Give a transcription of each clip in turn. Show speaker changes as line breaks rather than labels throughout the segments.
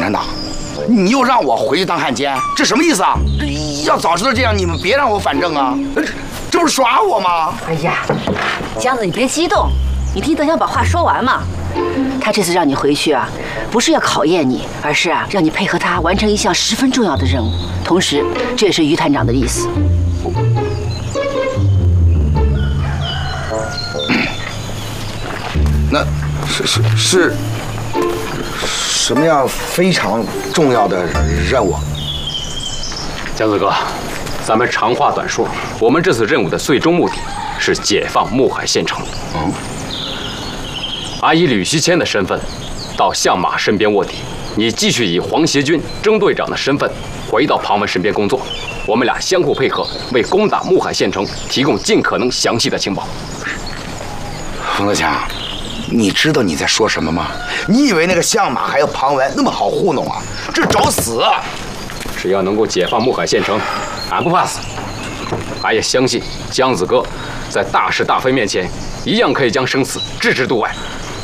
产党，你又让我回去当汉奸，这什么意思啊？要早知道这样，你们别让我反正啊！这不是耍我吗？
哎呀，江子，你别激动，你听德强把话说完嘛。他这次让你回去啊，不是要考验你，而是啊，让你配合他完成一项十分重要的任务。同时，这也是于团长的意思。
那是什么样非常重要的任务？
江子哥，咱们长话短说，我们这次任务的最终目的是解放木海县城。俺以吕锡谦的身份到相马身边卧底，你继续以黄协军征队长的身份回到庞文身边工作。我们俩相互配合，为攻打木海县城提供尽可能详细的情报。
冯德强，你知道你在说什么吗？你以为那个相马还有庞文那么好糊弄啊？这找死！
只要能够解放木海县城，俺不怕死。俺也相信江子哥在大是大非面前，一样可以将生死置之度外。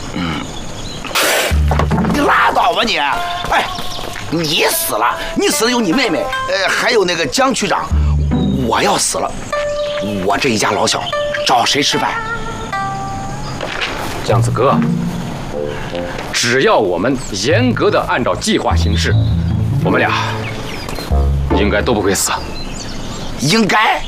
你拉倒吧你！哎，你死了，你死了有你妹妹，还有那个江区长。我要死了，我这一家老小找谁吃饭？
江子哥，只要我们严格的按照计划行事，我们俩应该都不会死。
应该？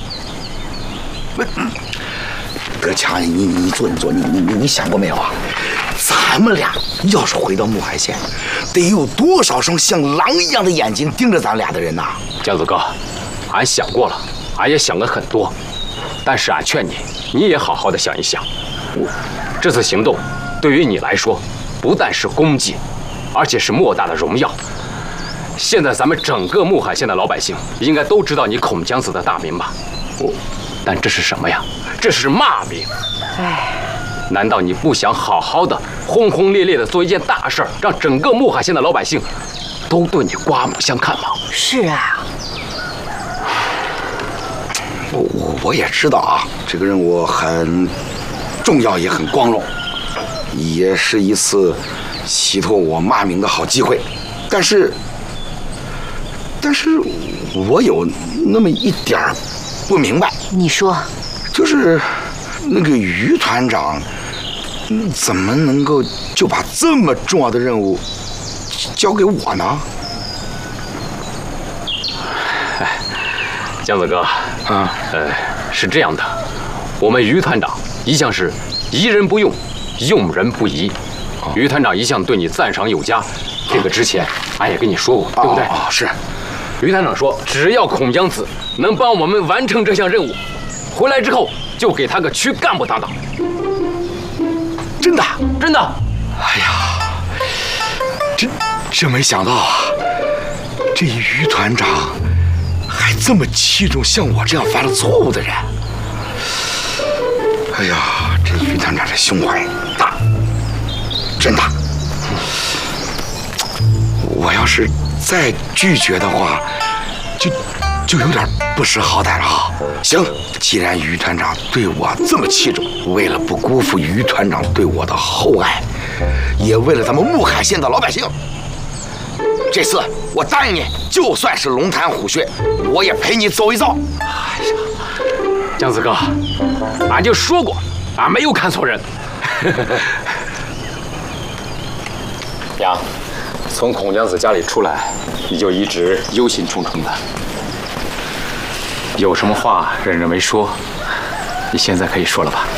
德强，你坐，你想过没有啊？咱们俩要是回到木海县，得有多少双像狼一样的眼睛盯着咱俩的人呐？
江子哥，俺想过了，俺也想了很多，但是俺劝你，你也好好的想一想。这次行动对于你来说，不但是功绩，而且是莫大的荣耀。现在咱们整个木海县的老百姓应该都知道你孔江子的大名吧？但这是什么呀？这是骂名。
哎，
难道你不想好好的、轰轰烈烈的做一件大事儿，让整个木海县的老百姓都对你刮目相看吗？
是啊。
我也知道啊，这个任务很重要，也很光荣，也是一次洗脱我骂名的好机会。但是我有那么一点儿不明白。
你说，
就是那个于团长，怎么能够就把这么重要的任务交给我呢？
哎，江子哥，是这样的，我们于团长一向是疑人不用，用人不疑。于团长一向对你赞赏有加，这个之前俺也跟你说过，对不对？
是。
于团长说，只要孔江子能帮我们完成这项任务，回来之后就给他个区干部当当。
真的？
真的。
哎呀，真没想到啊，这于团长还这么器重像我这样犯了错误的人。哎呀，这于团长这胸怀大，真大。我要是再拒绝的话，就有点不识好歹了啊！行，既然于团长对我这么器重，为了不辜负于团长对我的厚爱，也为了咱们木海县的老百姓，这次我答应你，就算是龙潭虎穴，我也陪你走一遭。哎呀，
江子哥，俺就说过，俺没有看错人。娘，从孔江子家里出来，你就一直忧心忡忡的。有什么话忍着没说，你现在可以说了吧？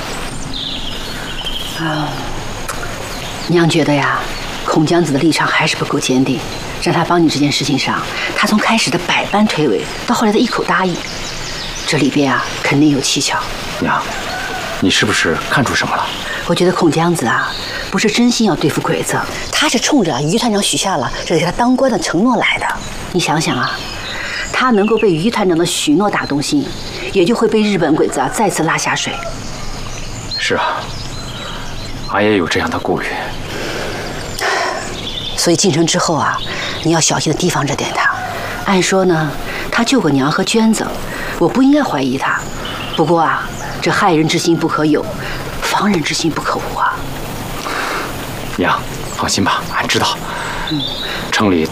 娘觉得呀，孔江子的立场还是不够坚定，让他帮你这件事情上，他从开始的百般推诿，到后来的一口答应，这里边啊肯定有蹊跷。
娘，你是不是看出什么了？
我觉得孔江子啊，不是真心要对付鬼子，他是冲着于团长许下了这给他当官的承诺来的。你想想啊，他能够被于团长的许诺打动心，也就会被日本鬼子再次拉下水。
是啊，俺也有这样的顾虑。
所以进城之后啊，你要小心的提防着点他。按说呢，他救过娘和娟子，我不应该怀疑他。不过啊，这害人之心不可有，防人之心不可无啊。
娘，放心吧，俺知道。城里